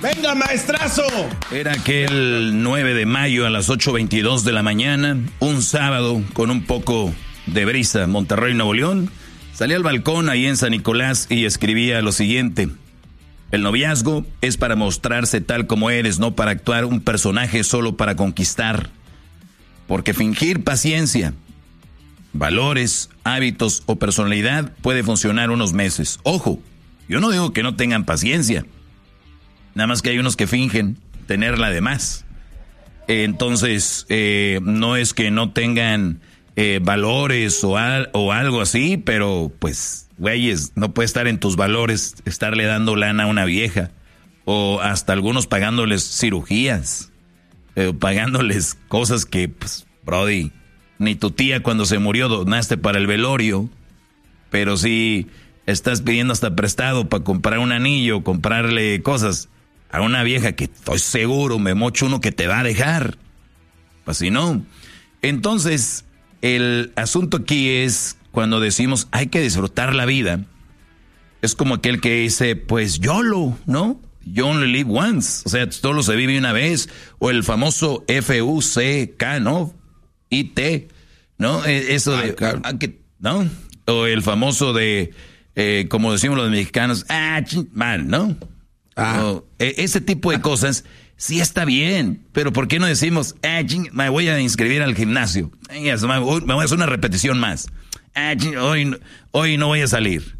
¡Venga, maestrazo! Era aquel 9 de mayo a las 8:22 de la mañana, un sábado con un poco de brisa, Monterrey, Nuevo León. Salí al balcón ahí en San Nicolás y escribía lo siguiente: el noviazgo es para mostrarse tal como eres, no para actuar un personaje solo para conquistar. Porque fingir paciencia, valores, hábitos o personalidad puede funcionar unos meses. Ojo, yo no digo que no tengan paciencia. Nada más que hay unos que fingen tenerla de más. Entonces, no es que no tengan valores o algo así, pero pues, güeyes, no puede estar en tus valores estarle dando lana a una vieja. O hasta algunos pagándoles cirugías, pagándoles cosas que, pues, brody, ni tu tía cuando se murió donaste para el velorio, pero sí estás pidiendo hasta prestado para comprar un anillo, comprarle cosas a una vieja que estoy seguro, me mocho uno que te va a dejar. Pues si no. Entonces, el asunto aquí es cuando decimos hay que disfrutar la vida. Es como aquel que dice, pues YOLO, ¿no? You only live once. O sea, solo se vive una vez. O el famoso FUCK, ¿no? IT, ¿no? Eso de... ¿no? O el famoso de, como decimos los mexicanos, mal, ¿no? Ese tipo de cosas sí está bien, pero ¿por qué no decimos, me voy a inscribir al gimnasio? Me voy a hacer una repetición más. Hoy no voy a salir.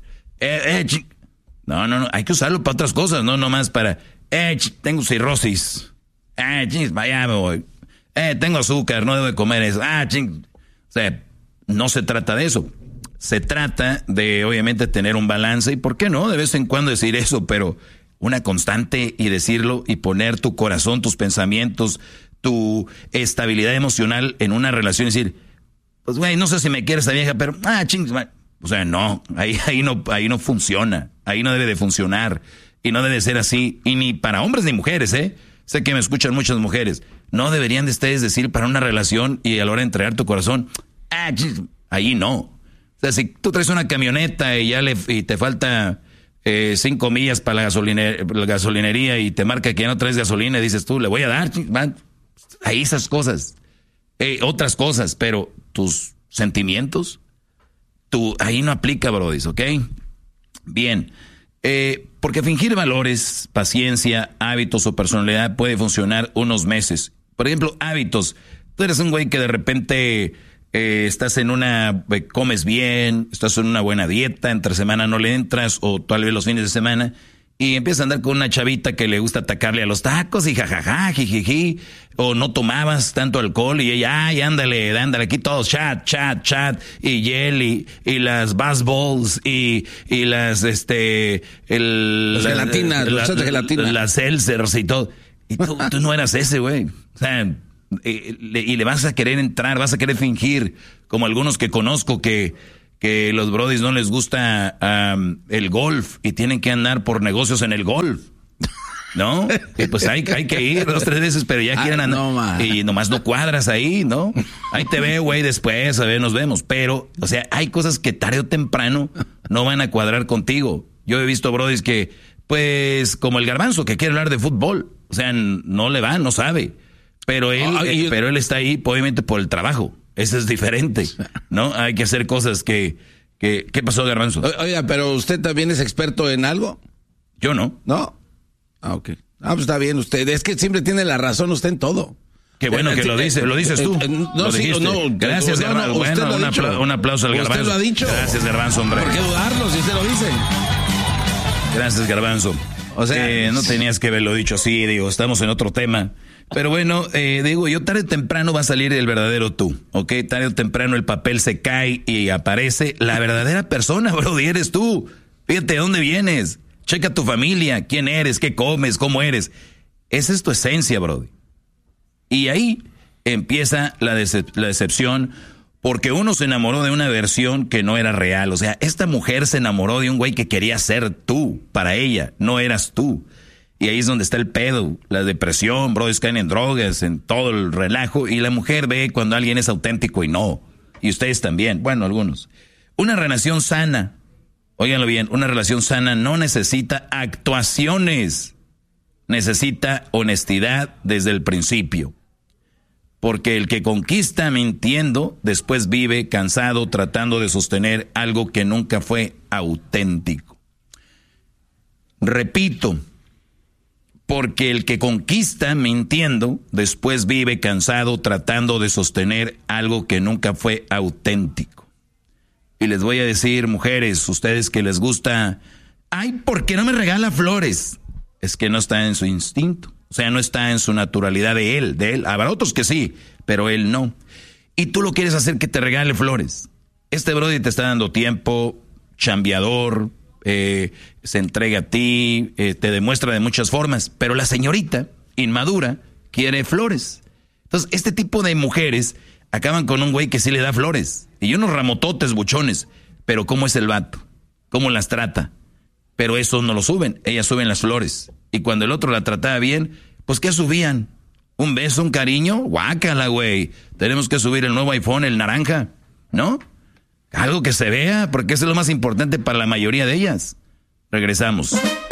No, hay que usarlo para otras cosas, no nomás para, tengo cirrosis. Vaya me voy. Tengo azúcar, no debo de comer eso. O sea, no se trata de eso. Se trata de, obviamente, tener un balance y, ¿por qué no? De vez en cuando decir eso, pero una constante y decirlo y poner tu corazón, tus pensamientos, tu estabilidad emocional en una relación y decir, pues güey, no sé si me quiere esa vieja, pero o sea, no, ahí no funciona, ahí no debe de funcionar y no debe ser así, y ni para hombres ni mujeres, sé que me escuchan muchas mujeres, no deberían de ustedes decir para una relación y a la hora de entregar tu corazón, ahí no. O sea, si tú traes una camioneta y y te falta 5 millas para la gasolinería y te marca que ya no traes gasolina y dices tú, le voy a dar, ahí esas cosas, otras cosas, pero tus sentimientos, ahí no aplica, brody, ¿ok? Bien, porque fingir valores, paciencia, hábitos o personalidad puede funcionar unos meses. Por ejemplo, hábitos. Tú eres un güey que de repente estás comes bien, estás en una buena dieta, entre semana no le entras, o tal vez los fines de semana, y empiezas a andar con una chavita que le gusta atacarle a los tacos y jajaja, jijiji, o no tomabas tanto alcohol y ella, ándale, aquí todos, chat, y jelly, y las bass balls, y las, las gelatinas, los shots de gelatina, las seltzers y todo. Y tú no eras ese, güey. O sea, y le vas a querer entrar, vas a querer fingir, como algunos que conozco que los brodis no les gusta el golf y tienen que andar por negocios en el golf, ¿no? Y pues hay que ir 2, 3 veces, pero ya quieren andar y nomás no cuadras ahí, ¿no? Ahí te veo, güey, después, a ver, nos vemos. Pero, o sea, hay cosas que tarde o temprano no van a cuadrar contigo. Yo he visto brodis que, pues, como el Garbanzo, que quiere hablar de fútbol, o sea, no le va, no sabe. Pero él está ahí, obviamente, por el trabajo. Eso es diferente, ¿no? Hay que hacer cosas ¿Qué pasó, Garbanzo? Oiga, ¿pero usted también es experto en algo? Yo no. ¿No? Ok. Pues está bien usted. Es que siempre tiene la razón usted en todo. Qué bueno que lo dices tú. No, sí, no. Gracias, Garbanzo. Bueno, un aplauso al Garbanzo. Usted lo ha dicho. Gracias, Garbanzo, hombre. ¿Por qué dudarlo si usted lo dice? Gracias, Garbanzo. O sea, no tenías que haberlo dicho así, digo, estamos en otro tema. Pero bueno, digo, yo tarde o temprano va a salir el verdadero tú, ¿ok? Tarde o temprano el papel se cae y aparece la verdadera persona, brody, eres tú. Fíjate de dónde vienes, checa tu familia, quién eres, qué comes, cómo eres. Esa es tu esencia, brody. Y ahí empieza la decepción, porque uno se enamoró de una versión que no era real. O sea, esta mujer se enamoró de un güey que quería ser tú, para ella, no eras tú. Y ahí es donde está el pedo, la depresión, bro, caen en drogas, en todo el relajo. Y la mujer ve cuando alguien es auténtico y no. Y ustedes también, bueno, algunos. Una relación sana, óiganlo bien, una relación sana no necesita actuaciones. necesita honestidad desde el principio. Porque el que conquista mintiendo, después vive cansado tratando de sostener algo que nunca fue auténtico. Repito, porque el que conquista mintiendo, después vive cansado tratando de sostener algo que nunca fue auténtico. Y les voy a decir, mujeres, ustedes que les gusta, ay, ¿por qué no me regala flores? Es que no está en su instinto. O sea, no está en su naturalidad de él. Habrá otros que sí, pero él no. Y tú lo quieres hacer que te regale flores. Este brody te está dando tiempo, chambeador, se entrega a ti, te demuestra de muchas formas. Pero la señorita, inmadura, quiere flores. Entonces, este tipo de mujeres acaban con un güey que sí le da flores. Y unos ramototes buchones. Pero ¿cómo es el vato? ¿Cómo las trata? Pero eso no lo suben, ellas suben las flores. Y cuando el otro la trataba bien, pues ¿qué subían? ¿Un beso, un cariño? Guácala, güey. Tenemos que subir el nuevo iPhone, el naranja, ¿no? Algo que se vea, porque eso es lo más importante para la mayoría de ellas. Regresamos.